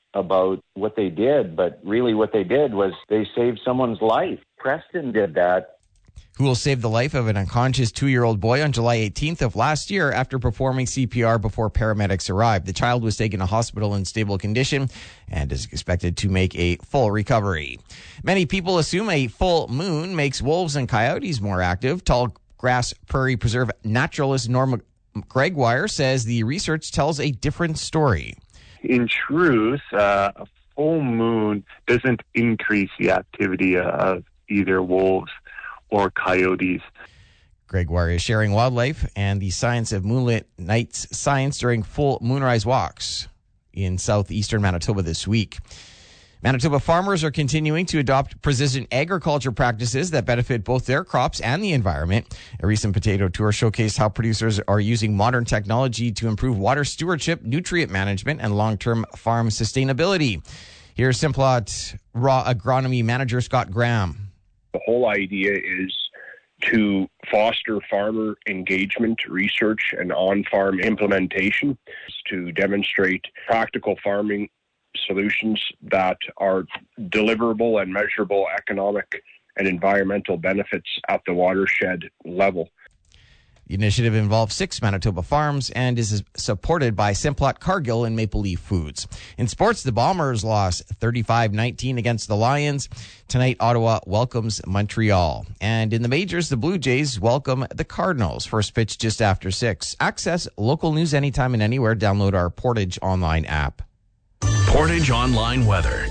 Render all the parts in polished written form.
about what they did, but really what they did was they saved someone's life. Preston did that. Who will save the life of an unconscious 2-year-old boy on July 18th of last year after performing CPR before paramedics arrived. The child was taken to hospital in stable condition and is expected to make a full recovery. Many people assume a full moon makes wolves and coyotes more active. Tallgrass Prairie Preserve naturalist Norma Gregoire says the research tells a different story. In truth, a full moon doesn't increase the activity of either wolves or coyotes. Gregoire is sharing wildlife and the science of moonlit nights science during full moonrise walks in southeastern Manitoba this week. Manitoba farmers are continuing to adopt precision agriculture practices that benefit both their crops and the environment. A recent potato tour showcased how producers are using modern technology to improve water stewardship, nutrient management, and long-term farm sustainability. Here's Simplot Raw Agronomy Manager Scott Graham. The whole idea is to foster farmer engagement, research, and on-farm implementation to demonstrate practical farming solutions that are deliverable and measurable economic and environmental benefits at the watershed level. The initiative involves 6 Manitoba farms and is supported by Simplot Cargill and Maple Leaf Foods. In sports, the Bombers lost 35-19 against the Lions. Tonight, Ottawa welcomes Montreal. And in the majors, the Blue Jays welcome the Cardinals. First pitch just after 6. Access local news anytime and anywhere. Download our Portage Online app. Portage Online weather.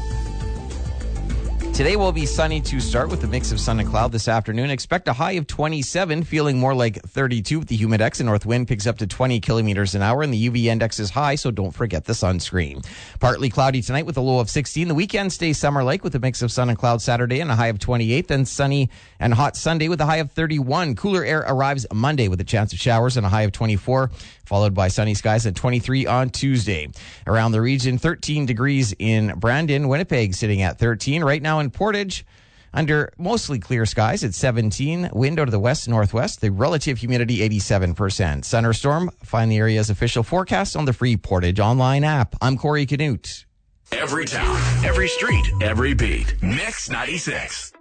Today will be sunny to start with a mix of sun and cloud this afternoon. Expect a high of 27, feeling more like 32 with the humidex. The north wind picks up to 20 kilometers an hour, and the UV index is high, so don't forget the sunscreen. Partly cloudy tonight with a low of 16. The weekend stays summer-like with a mix of sun and cloud Saturday and a high of 28. Then sunny and hot Sunday with a high of 31. Cooler air arrives Monday with a chance of showers and a high of 24, followed by sunny skies at 23 on Tuesday. Around the region, 13 degrees in Brandon. Winnipeg sitting at 13. Right now in Portage, under mostly clear skies at 17. Wind out of the west-northwest. The relative humidity 87%. Sun or storm? Find the area's official forecast on the free Portage Online app. I'm Corey Canute. Every town, every street, every beat. Mix 96.